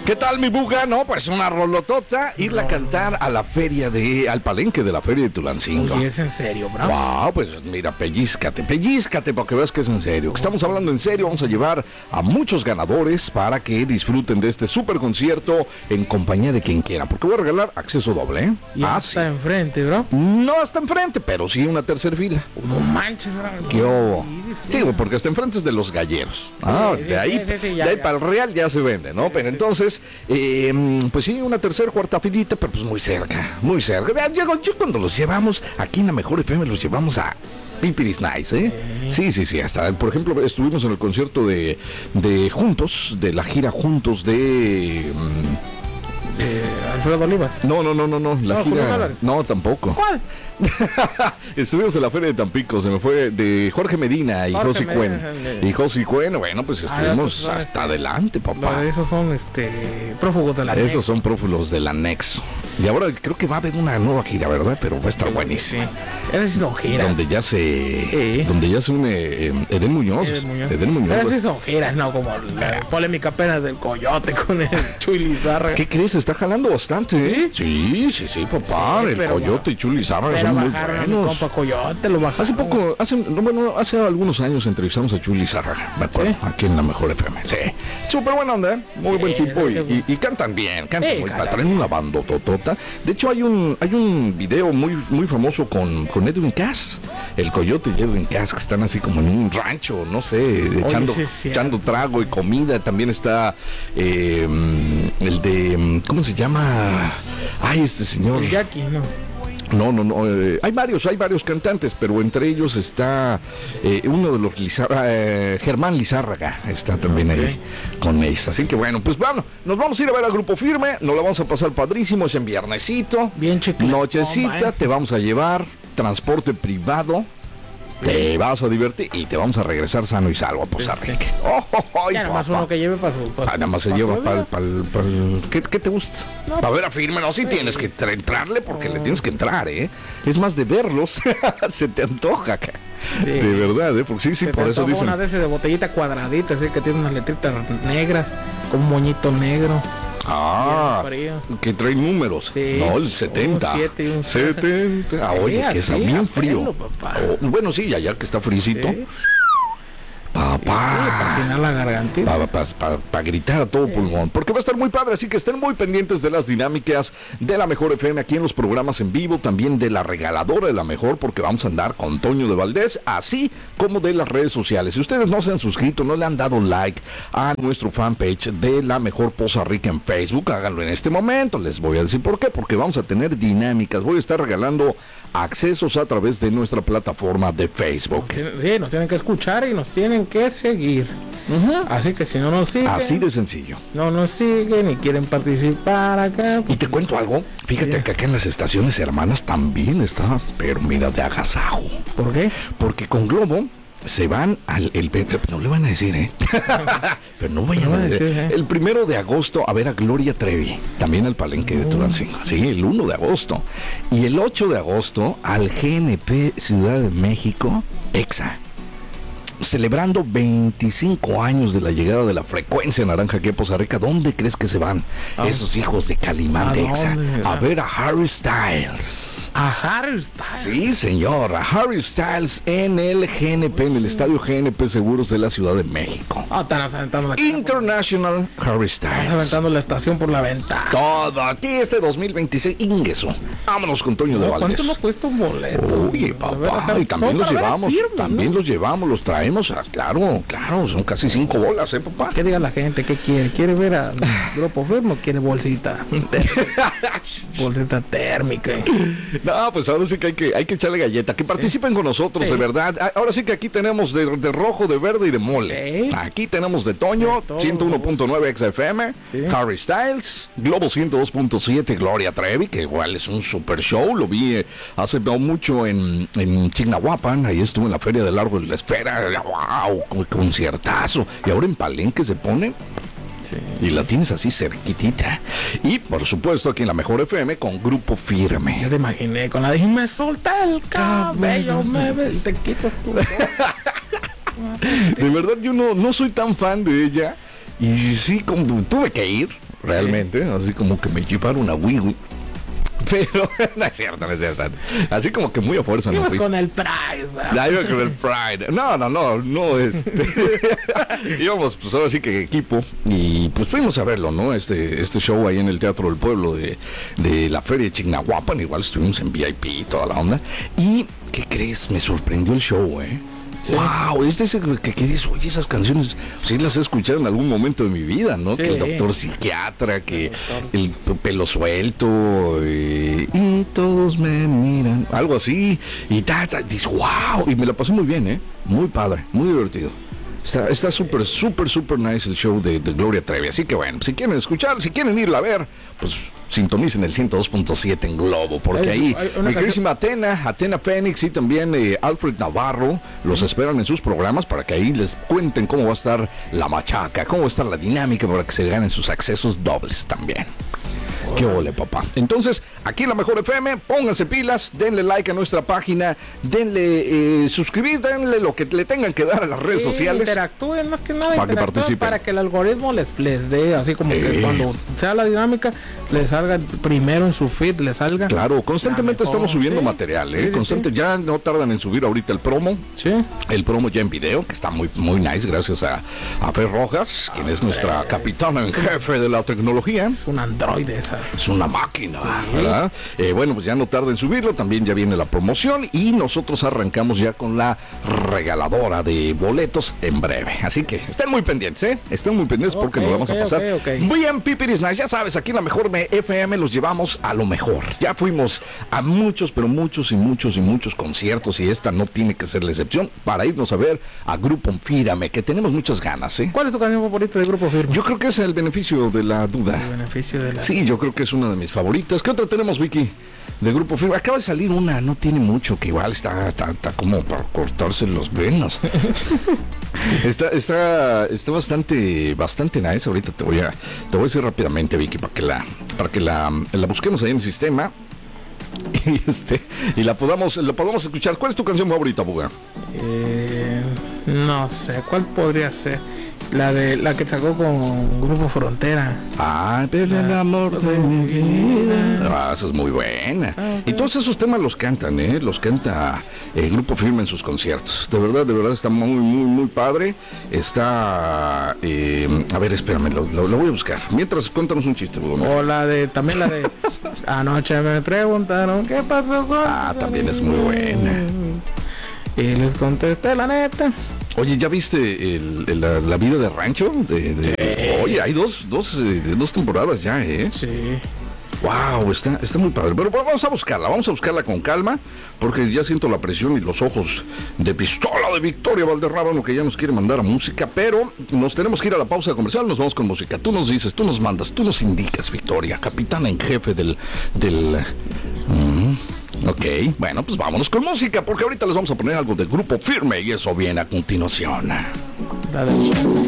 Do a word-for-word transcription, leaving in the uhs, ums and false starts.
¿Qué tal, mi buga? No, pues una rolotota, irla a cantar a la feria de, al palenque de la feria de Tulancingo. Oye, ¿es en serio, bro? Wow, pues mira, pellízcate, pellízcate para que veas que es en serio. Que estamos hablando en serio, vamos a llevar a muchos ganadores para que disfruten de este super concierto en compañía de quien quiera. Porque voy a regalar acceso doble, ¿eh? Y ah, hasta sí. enfrente, bro. No hasta enfrente, pero sí una tercera fila. No manches, bro. ¿Qué hubo? Sí, Sí, porque hasta enfrente es de los galleros. Ah, sí, de ahí, sí, sí, sí, ya, de ahí ya. para el Real ya se vende, ¿no? Sí, Pero sí. entonces, eh, pues sí, una tercera, cuarta filita, pero pues muy cerca, muy cerca. Yo, yo cuando los llevamos, aquí en la Mejor F M, los llevamos a Pipiris Nice, ¿eh? Sí, sí, sí, hasta, por ejemplo, estuvimos en el concierto de, de Juntos, de la gira Juntos de... mm, Eh, Alfredo Olivas. No, no, no, no, no, la No, Julio gira... Álvarez. No, tampoco. ¿Cuál? Estuvimos en la feria de Tampico, se me fue de Jorge Medina y Jorge José Cuen. Medina. Y José Cuen, bueno, pues Ah, estuvimos pues son, hasta este, adelante, papá. No, esos son este prófugos de la Esos son prófugos del anexo. Y ahora creo que va a haber una nueva gira, ¿verdad? Pero va a estar buenísima. Esas sí son giras. Donde ya se... Sí. Donde ya se une eh, Edén Muñoz. Edén Muñoz. Edén Muñoz. Pero sí son giras, no como la polémica apenas del Coyote con el Chuy Lizárraga. ¿Qué crees? Está jalando bastante, ¿eh? Sí, sí, sí, papá. Sí, el pero Coyote ba- y Chuli Zarra Pero son muy bajaron a mi buenos. compa Coyote, lo bajaron. Hace poco, hace, no, bueno, hace algunos años entrevistamos a Chuli Zárraga, me acuerdo, ¿Sí? aquí en la Mejor F M. Sí, súper buena onda, ¿eh? Muy buen Sí, tipo y, qué y- y cantan bien, cantan Sí, muy cantan padre, traen una bandototota. De hecho, hay un hay un video muy muy famoso con, con Edwin Cass, el Coyote y Edwin Cass, que están así como en un rancho, no sé, echando, sí es cierto. echando trago y comida. También está eh, el de, ¿cómo se llama? Ay, este señor. El Jackie, no. No, no, no. eh, hay varios, hay varios cantantes, pero entre ellos está eh, uno de los Lizárraga, eh, Germán Lizárraga, está también ahí con ellos. Así que bueno, pues bueno, nos vamos a ir a ver al Grupo Firme, nos la vamos a pasar padrísimo, es en viernesito, Bien chicles, nochecita, bomba, ¿eh? te vamos a llevar transporte privado. Te vas a divertir y te vamos a regresar sano y salvo a Poza Sí, Rica. Oh, oh, oh, Ya nada más papá. uno que lleve para su. pa' Ah, su- nada más se pa' su lleva bebida. para el... ¿Qué, ¿Qué te gusta? No, Para ver a Firme, no, sí tienes que tra- entrarle porque le tienes que entrar, ¿eh? Es más, de verlos, se te antoja, ca- Sí. de verdad, ¿eh? Porque sí, sí, Se por te eso antoja dicen... una de esas de botellita cuadradita, así que tiene unas letritas negras, con un moñito negro. Ah, bien frío. que trae números. Sí. No, el setenta. Un siete y un setenta. Ah, oye, Sí, que está así, bien a frío. pelo, papá. Oh, bueno, sí, ya, ya que está frisito. Sí. Papá. Para afinar la gargantita. Para gritar a todo pulmón, porque va a estar muy padre, así que estén muy pendientes de las dinámicas de la Mejor F M aquí en los programas en vivo, también de la regaladora de la Mejor, porque vamos a andar con Toño de Valdés, así como de las redes sociales. Si ustedes no se han suscrito, no le han dado like a nuestro fanpage de la Mejor Poza Rica en Facebook, háganlo en este momento. Les voy a decir por qué, porque vamos a tener dinámicas, voy a estar regalando accesos a través de nuestra plataforma de Facebook. Nos tienen- sí, nos tienen que escuchar y nos tienen que seguir. Así que si no nos siguen, Así de sencillo. no nos siguen y quieren participar acá, Y pues, te cuento algo, fíjate Sí. que acá en las estaciones hermanas también está, pero mira, de agasajo. ¿por qué? Porque con Globo se van al... El, no le van a decir, ¿eh? Pero no vayan No a van a decir. decir, ¿eh? El primero de agosto a ver a Gloria Trevi, también al palenque de Tulancingo. Sí, el uno de agosto. Y el ocho de agosto al G N P Ciudad de México, EXA. Celebrando veinticinco años de la llegada de la frecuencia naranja aquí a Poza Rica. ¿Dónde crees que se van Ah. esos hijos de Calimán ¿A de EXA? dónde? A ver a Harry Styles. A Harry Styles. Sí, señor, a Harry Styles en el G N P, en el estadio G N P Seguros de la Ciudad de México. Ah, están aventando la, International Harry están Styles. aventando la estación por la ventana. Todo aquí este dos mil veintiséis, ingreso. Vámonos con Toño de No, Valdés. ¿cuánto nos cuesta un boleto? Oye, Para ver a papá, Harry- y también no, los para ver a llevamos, Firme, también ¿no? los llevamos, los traemos, ah, claro, claro, son casi cinco bolas, ¿eh, papá? ¿Qué diga la gente? ¿Qué quiere? ¿Quiere ver a Grupo Firme o quiere bolsita? Bolsita térmica. No, pues ahora sí que hay que, hay que echarle galleta, que participen con nosotros, Sí. de verdad. Ah, ahora sí que aquí tenemos de, de rojo, de verde y de mole. Sí. Aquí tenemos de Toño, De todo. ciento uno punto nueve X F M, Sí. Harry Styles, Globo ciento dos punto siete, Gloria Trevi, que igual es un super show, lo vi eh, hace no mucho en, en Chignahuapan, ahí estuvo en la Feria del Largo de la Esfera, wow, conciertazo, y ahora en Palenque se pone... Sí. Y la tienes así cerquitita. Y por supuesto aquí en la Mejor F M con Grupo Firme. Ya te imaginé con la de y me solta el cabello, me ve- y te quitas tu... De verdad yo no, no soy tan fan de ella. Y sí, como tuve que ir. realmente, sí. Así como que me llevaron a Wii. Pero no es cierto, no es cierto. Así como que muy a fuerza. Ibas no con el Pride. Ya iba con el Pride. No, no, no, no este. Íbamos, pues ahora sí que equipo. Y pues fuimos a verlo, ¿no? Este, este show ahí en el Teatro del Pueblo de, de la Feria de Chignahuapan. Igual estuvimos en V I P y toda la onda. Y, ¿qué crees? Me sorprendió el show, ¿eh? Sí. Wow, es ese que, que dices, oye, esas canciones, sí las he escuchado en algún momento de mi vida, ¿no? Sí. Que el doctor psiquiatra, que el, el pelo suelto, y, y todos me miran, algo así, y ta, ta, dices, wow, y me la pasé muy bien, ¿eh? Muy padre, muy divertido. Está está súper, súper, súper nice el show de, de Gloria Trevi. Así que bueno, si quieren escuchar, si quieren irla a ver, pues sintonicen el ciento dos punto siete en Globo, porque hay, ahí mi querísima Atena, Atena Fénix y también eh, Alfred Navarro sí. Los esperan en sus programas para que ahí les cuenten cómo va a estar la machaca, cómo va a estar la dinámica para que se ganen sus accesos dobles también. Qué ole, papá. Entonces, aquí en La Mejor F M, pónganse pilas, denle like a nuestra página, denle eh, suscribir, denle lo que le tengan que dar a las redes sí, sociales. Interactúen más que nada, para que participen. Para que el algoritmo les, les dé, así como eh. que cuando sea la dinámica, les salga primero en su feed, les salga. Claro, constantemente estamos subiendo sí. material, ¿eh? Sí, Constante, sí. Ya no tardan en subir ahorita el promo. Sí. El promo ya en video, que está muy, muy nice, gracias a, a Fer Rojas, quien ah, es nuestra es, capitana en jefe de la tecnología. Es un androide esa. Es una máquina, sí. ¿verdad? Eh, bueno, pues ya no tarda en subirlo, también ya viene la promoción y nosotros arrancamos ya con la regaladora de boletos en breve. Así que estén muy pendientes, ¿eh? Estén muy pendientes porque okay, nos vamos okay, a pasar okay, okay. bien pipiris nice. Ya sabes, aquí en La Mejor F M los llevamos a lo mejor. Ya fuimos a muchos, pero muchos y muchos y muchos conciertos y esta no tiene que ser la excepción para irnos a ver a Grupo Fírame, que tenemos muchas ganas, ¿eh? ¿Cuál es tu canción favorita de Grupo Firme? Yo creo que es El Beneficio de la Duda. El Beneficio de la Sí, yo creo que es una de mis favoritas. ¿Qué otra tenemos, Vicky? De Grupo Firme. Acaba de salir una, no tiene mucho, que igual está, está, está como para cortarse los venos. está, está, está bastante, bastante nice. Ahorita te voy a, te voy a decir rápidamente, Vicky, para que la, para que la, la busquemos ahí en el sistema. Y este, y la podamos, la podamos escuchar. ¿Cuál es tu canción favorita, Buga? Eh, no sé, ¿cuál podría ser? La de la que sacó con Grupo Frontera. Ah, pero el amor de mi vida. Ah, esa es muy buena. Okay. Y todos esos temas los cantan, ¿eh? Los canta el Grupo Firme en sus conciertos. De verdad, de verdad está muy, muy, muy padre. Está... Eh, a ver, espérame, lo, lo, lo voy a buscar. Mientras, cuéntanos un chiste, Budo. O la de... También la de... Anoche me preguntaron qué pasó con... Ah, también es muy buena. Y les contesté la neta. Oye, ¿ya viste el, el, la, la vida de rancho? De, de... Sí. Oye, hay dos, dos, eh, dos temporadas ya, ¿eh? Sí. Wow, está, está muy padre. Pero vamos a buscarla, vamos a buscarla con calma, porque ya siento la presión y los ojos de pistola de Victoria Valderrábano, que ya nos quiere mandar a música, pero nos tenemos que ir a la pausa comercial, nos vamos con música. Tú nos dices, tú nos mandas, tú nos indicas, Victoria, capitana en jefe del... del... Mm. Ok, bueno, pues vámonos con música, porque ahorita les vamos a poner algo de Grupo Firme y eso viene a continuación. Dale.